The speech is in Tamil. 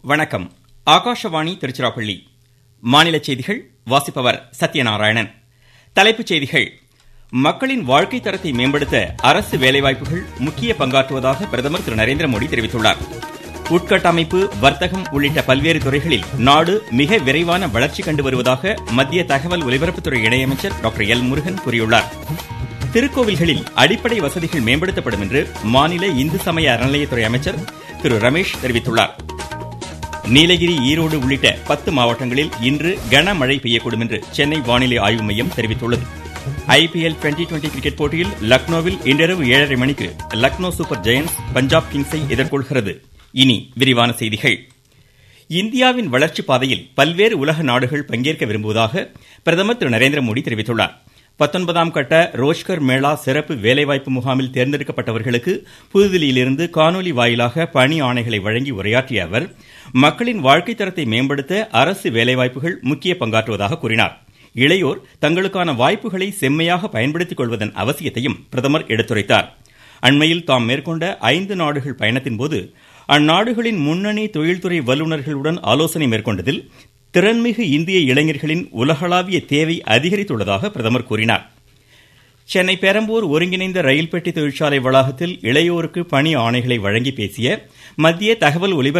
வணக்கம். ஆகாஷவாணி திருச்சிராப்பள்ளி. மாநில செய்திகள் வாசிப்பவர் சத்யநாராயணன். தலைப்புச் செய்திகள். மக்களின் வாழ்க்கை தரத்தை மேம்படுத்த அரசு வேலைவாய்ப்புகள் முக்கிய பங்காற்றுவதாக பிரதமர் திரு நரேந்திரமோடி தெரிவித்துள்ளார். உட்கட்டமைப்பு, வர்த்தகம் உள்ளிட்ட பல்வேறு துறைகளில் நாடு மிக விரைவான வளர்ச்சி கண்டு வருவதாக மத்திய தகவல் ஒலிபரப்புத்துறை இணையமைச்சர் டாக்டர் எல் முருகன் கூறியுள்ளார். திருக்கோவில்களில் அடிப்படை வசதிகள் மேம்படுத்தப்படும் என்று மாநில இந்து சமய அறநிலையத்துறை அமைச்சர் திரு ரமேஷ் தெரிவித்துள்ளார். நீலகிரி, ஈரோடு உள்ளிட்ட 10 மாவட்டங்களில் இன்று கனமழை பெய்யக்கூடும் என்று சென்னை வானிலை ஆய்வு மையம் தெரிவித்துள்ளது. IPL 2020 கிரிக்கெட் போட்டியில் லக்னோவில் இன்றிரவு 7:30 மணிக்கு லக்னோ சூப்பர் ஜெயண்ட்ஸ் பஞ்சாப் கிங்ஸை எதிர்கொள்கிறது. இனி விரிவான செய்திகள். இந்தியாவின் வளர்ச்சி பாதையில் பல்வேறு உலக நாடுகள் பங்கேற்க விரும்புவதாக பிரதமர் திரு நரேந்திரமோடி தெரிவித்துள்ளார். 19ஆம் கட்ட ரோஜ்கர் மேளா சிறப்பு வேலைவாய்ப்பு முகாமில் தேர்ந்தெடுக்கப்பட்டவர்களுக்கு புதுதில்லியிலிருந்து காணொலி வாயிலாக பணி ஆணைகளை வழங்கி உரையாற்றிய அவர், மக்களின் வாழ்க்கை தரத்தை மேம்படுத்த அரசு வேலைவாய்ப்புகள் முக்கிய பங்காற்றுவதாக கூறினார். இளையோர் தங்களுக்கான வாய்ப்புகளை செம்மையாக பயன்படுத்திக் கொள்வதன் அவசியத்தையும் பிரதமர் எடுத்துரைத்தார். அண்மையில் தாம் மேற்கொண்ட 5 நாடுகள் பயணத்தின் போது அந்நாடுகளின் முன்னணி தொழில்துறை வல்லுநர்களுடன் ஆலோசனை மேற்கொண்டதில் திறன்மிகு இந்திய இளைஞர்களின் உலகளாவிய தேவை அதிகரித்துள்ளதாக பிரதமர் கூறினார். சென்னை பெரம்பூர் ஒருங்கிணைந்த ரயில் பெட்டி தொழிற்சாலை வளாகத்தில் இளையோருக்கு பணி ஆணைகளை வழங்கி பேசிய மத்திய தகவல் ஒலிபரப்பு